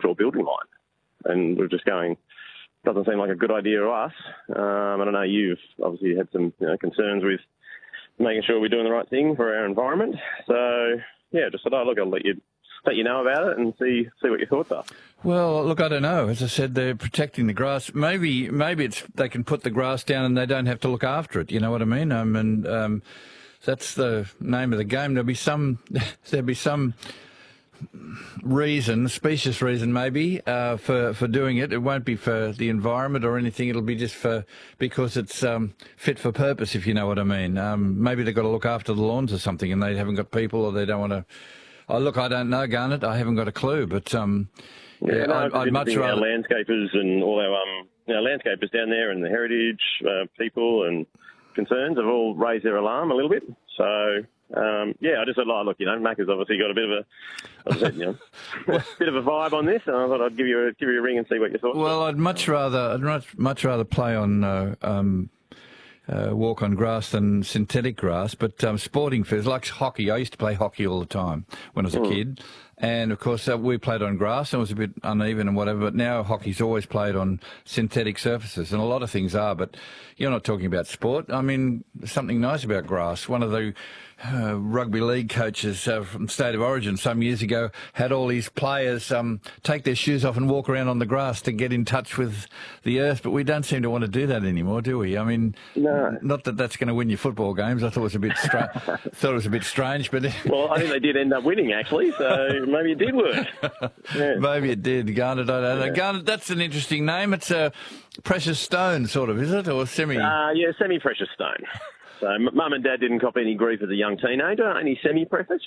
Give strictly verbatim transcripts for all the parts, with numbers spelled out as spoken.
offshore building line. And we're just going, doesn't seem like a good idea to us. Um, I don't know, you've obviously had some you know, concerns with making sure we're doing the right thing for our environment. So, yeah, just thought, oh, look, I'll let you let you know about it and see see what your thoughts are. Well, look, I don't know. As I said, they're protecting the grass. Maybe maybe it's they can put the grass down and they don't have to look after it. You know what I mean? Um, and um, that's the name of the game. There'll be some there'll be some reason, specious reason maybe, uh, for for doing it. It won't be for the environment or anything. It'll be just for because it's um, fit for purpose, if you know what I mean. Um, maybe they've got to look after the lawns or something, and they haven't got people, or they don't want to. Oh, look, I don't know, Garnet. I haven't got a clue, but um, yeah, yeah, no, I'd, I'd much rather our landscapers and all our um, our landscapers down there and the heritage uh, people and concerns have all raised their alarm a little bit. So um, yeah, I just thought, oh, look, you know, Macca's obviously got a bit of a, I said, you know, a bit of a vibe on this, and I thought I'd give you a give you a ring and see what you thought. Well, I'd much rather I'd much much rather play on. Uh, um, Uh, walk on grass than synthetic grass, but um, sporting fields, like hockey. I used to play hockey all the time when I was a mm. kid, and of course uh, we played on grass and it was a bit uneven and whatever, but now hockey's always played on synthetic surfaces, and a lot of things are, but you're not talking about sport. I mean, there's something nice about grass. One of the uh, rugby league coaches uh, from State of Origin some years ago had all these players um, take their shoes off and walk around on the grass to get in touch with the earth, but we don't seem to want to do that anymore, do we? I mean, no. Not that that's going to win you football games. I thought it was a bit stra- thought it was a bit strange, but well, I think they did end up winning actually, so maybe it did work. Yeah. Maybe it did. Garnet, I don't know. Yeah. Garnet, that's an interesting name. It's a precious stone, sort of, is it, or semi? Uh, yeah, semi-precious stone. So mum and dad didn't cop any grief as a young teenager, only semi-precious.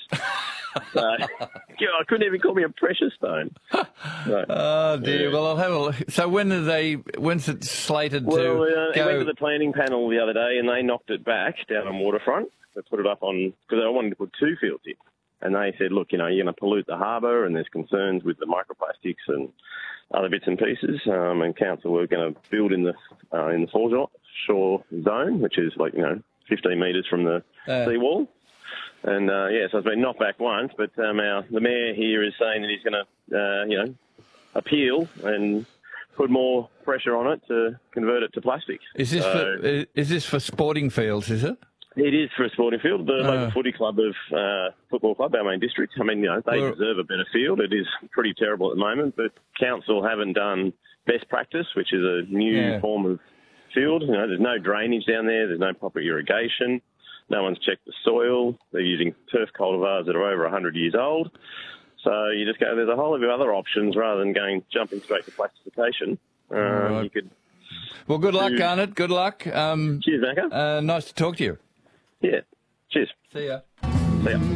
So yeah, I couldn't even call me a precious stone. So, oh dear. Yeah. Well, I'll have a look. So when are they? When's it slated well, to uh, go? I went to the planning panel the other day, and they knocked it back down on Waterfront. They put it up on because they wanted to put two fields in, and they said, look, you know, you're going to pollute the harbour, and there's concerns with the microplastics and other bits and pieces. Um, and council were going to build in the uh, in the foreshore zone, which is like you know fifteen metres from the uh. seawall. And, uh, yeah, so it's been knocked back once, but um, our, the mayor here is saying that he's going to, uh, you know, appeal and put more pressure on it to convert it to plastic. Is this, so, for, is this for sporting fields, is it? It is for a sporting field. The oh. local footy club of uh, football club, our main district, I mean, you know, they well, deserve a better field. It is pretty terrible at the moment, but council haven't done best practice, which is a new yeah. form of field. You know, there's no drainage down there. There's no proper irrigation. No one's checked the soil. They're using turf cultivars that are over one hundred years old. So you just go, there's a whole lot of other options rather than going jumping straight to plastification. Um, right. You could. Well, good luck, Garnet. Good luck. Um, Cheers, Macca. Uh, nice to talk to you. Yeah. Cheers. See ya. See ya.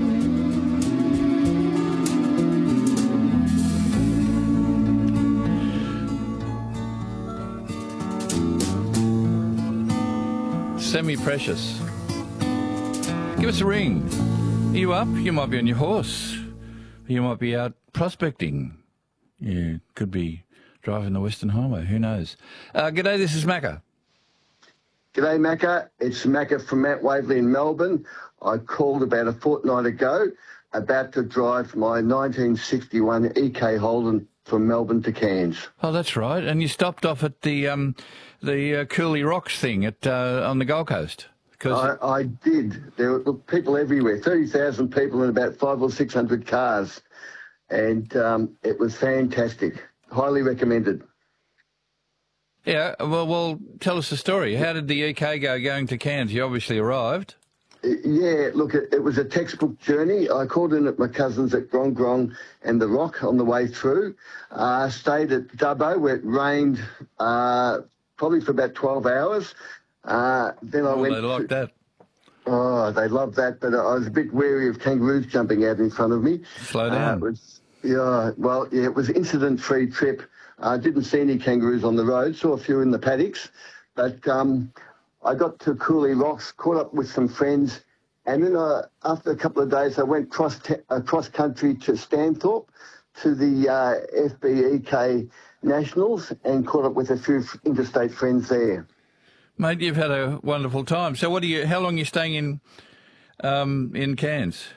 Semi-precious. Give us a ring. Are you up? You might be on your horse. You might be out prospecting. You could be driving the Western Highway. Who knows? Uh, g'day, this is Macca. G'day, Macca. It's Macca from Mount Waverley in Melbourne. I called about a fortnight ago about to drive my nineteen sixty-one E K Holden from Melbourne to Cairns. Oh, that's right. And you stopped off at the um, the uh, Cooley Rocks thing at uh, on the Gold Coast. I, I did. There were look, people everywhere, thirty thousand people in about five or six hundred cars. And um, it was fantastic. Highly recommended. Yeah, well, well, tell us the story. How did the E K go going to Cairns? You obviously arrived. Yeah, look, it, it was a textbook journey. I called in at my cousins at Grong Grong and The Rock on the way through. Uh, stayed at Dubbo where it rained uh, probably for about twelve hours. Uh, then I oh, went. They liked that. Oh, they loved that, but I was a bit wary of kangaroos jumping out in front of me. Slow down. Uh, it was, yeah, well, yeah, it was an incident-free trip. I uh, didn't see any kangaroos on the road, saw a few in the paddocks, but um, I got to Cooley Rocks, caught up with some friends, and then uh, after a couple of days, I went cross t- across country to Stanthorpe to the uh, F B E K Nationals and caught up with a few interstate friends there. Mate, you've had a wonderful time. So, what are you? How long are you staying in um, in Cairns?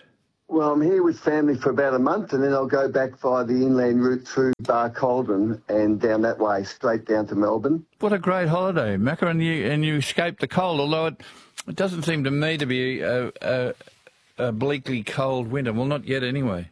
Well, I'm here with family for about a month, and then I'll go back via the inland route through Bar Cauldron and down that way, straight down to Melbourne. What a great holiday, Macca, and you and you escaped the cold. Although it, it doesn't seem to me to be a, a, a bleakly cold winter. Well, not yet, anyway.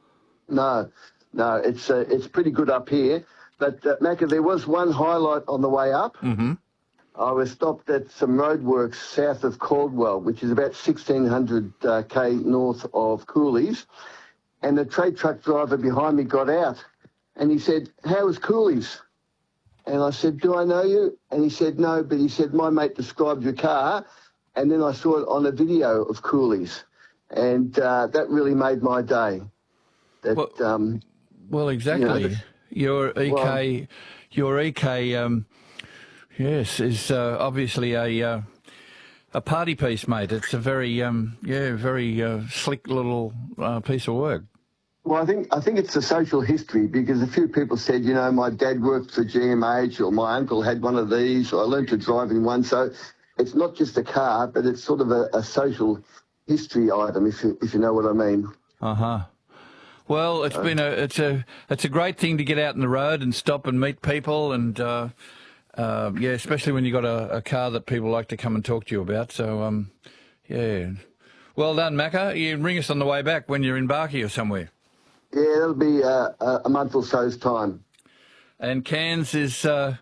No, no, it's uh, it's pretty good up here. But uh, Macca, there was one highlight on the way up. Mm-hmm. I was stopped at some roadworks south of Caldwell, which is about sixteen hundred uh, k north of Coolies, and the trade truck driver behind me got out, and he said, "How is Coolies?" And I said, "Do I know you?" And he said, "No," but he said, "My mate described your car," and then I saw it on a video of Coolies, and uh, that really made my day. That, well, um, well, exactly. You know, your E K, well, your E K. Um, Yes, is uh, obviously a uh, a party piece, mate. It's a very um, yeah, very uh, slick little uh, piece of work. Well, I think I think it's a social history, because a few people said, you know, my dad worked for G M H, or my uncle had one of these, or I learned to drive in one. So it's not just a car, but it's sort of a, a social history item, if you if you know what I mean. Uh huh. Well, it's uh, been a it's a it's a great thing to get out on the road and stop and meet people and. Uh, Uh, yeah, especially when you've got a, a car that people like to come and talk to you about. So, um, yeah. Well done, Macca. You ring us on the way back when you're in Barkey or somewhere. Yeah, it'll be uh, a month or so's time. And Cairns is, uh,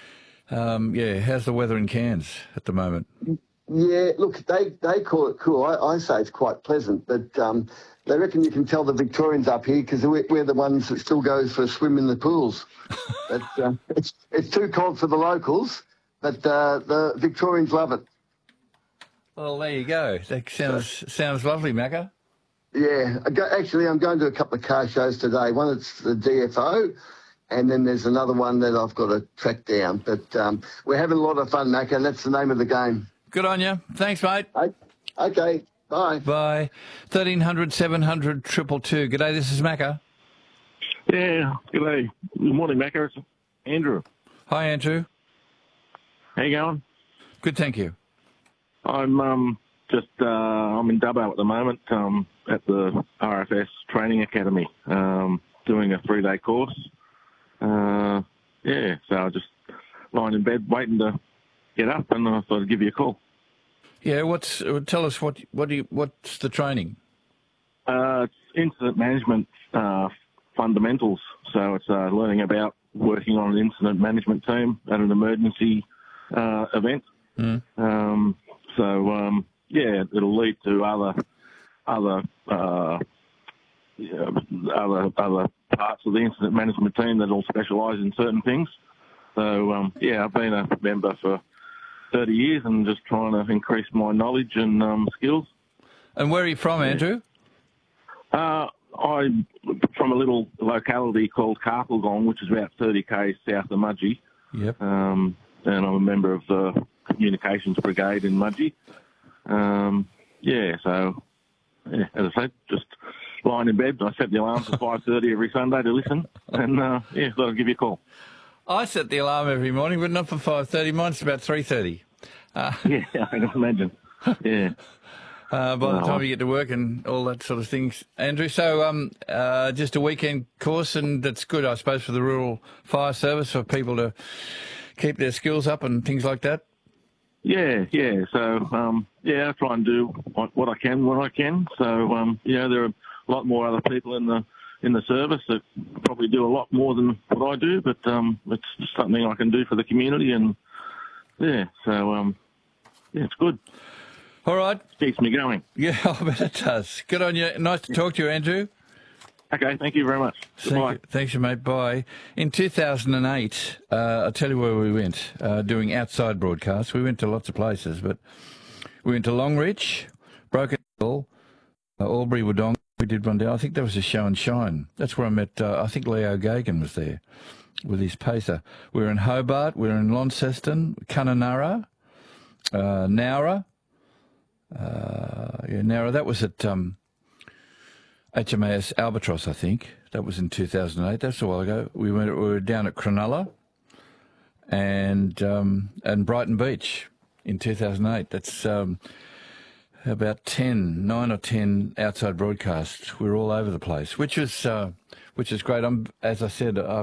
um, yeah, how's the weather in Cairns at the moment? Yeah, look, they, they call it cool. I, I say it's quite pleasant, but um, they reckon you can tell the Victorians up here because we're, we're the ones that still go for a swim in the pools. But uh, it's it's too cold for the locals, but uh, the Victorians love it. Well, there you go. That sounds so, sounds lovely, Macca. Yeah, I go, actually, I'm going to a couple of car shows today. One it's the D F O, and then there's another one that I've got to track down. But um, we're having a lot of fun, Macca, and that's the name of the game. Good on you. Thanks, mate. Okay. Bye. Bye. thirteen hundred, seven hundred, two two two. G'day, this is Macca. Yeah, g'day. Good morning, Macca. It's Andrew. Hi, Andrew. How you going? Good, thank you. I'm um just uh, I'm in Dubbo at the moment um, at the R F S Training Academy, um, doing a three-day course. Uh, yeah, so I just lying in bed waiting to get up, and I thought I'd give you a call. Yeah, what's tell us what what do you, what's the training? Uh, it's incident management uh, fundamentals. So it's uh, learning about working on an incident management team at an emergency uh, event. Mm. Um, so um, yeah, it'll lead to other other uh, yeah, other other parts of the incident management team that'll specialise in certain things. So um, yeah, I've been a member for thirty years and just trying to increase my knowledge and um, skills. And where are you from, Andrew? Uh, I'm from a little locality called Carpelgong, which is about thirty k's south of Mudgee. Yep. Um, and I'm a member of the Communications Brigade in Mudgee. Um, yeah, so, yeah, as I said, just lying in bed. I set the alarm for five thirty every Sunday to listen. And, uh, yeah, thought I'd give you a call. I set the alarm every morning, but not for five thirty. Mine's about three thirty. Uh, yeah, I can imagine. Yeah. Uh, by no. the time you get to work and all that sort of things, Andrew. So, um, uh, just a weekend course, and that's good, I suppose, for the rural fire service, for people to keep their skills up and things like that. Yeah, yeah. So, um, yeah, I try and do what, what I can when I can. So, um, you know, there are a lot more other people in the in the service that probably do a lot more than what I do, but um, it's something I can do for the community, and yeah, so um, yeah, it's good. All right. Keeps me going. Yeah, I bet it does. Good on you. Nice to talk to you, Andrew. Okay, thank you very much. Thank you. Thanks, you, mate. Bye. In two thousand eight, uh, I'll tell you where we went, uh, doing outside broadcasts. We went to lots of places, but we went to Longreach, Broken Hill, uh, Albury, Wodonga. We did one day. I think there was a show and shine. That's where I met, uh, I think Leo Gagan was there with his pacer. We were in Hobart, we were in Launceston, Kununurra, uh, Nowra. Uh, yeah, Nowra. That was at um, H M A S Albatross, I think. That was in two thousand eight. That's a while ago. We went. We were down at Cronulla and um, and Brighton Beach in two thousand eight. That's um, about ten, nine or ten outside broadcasts. We were all over the place, which is uh, which is great. I'm, as I said, I've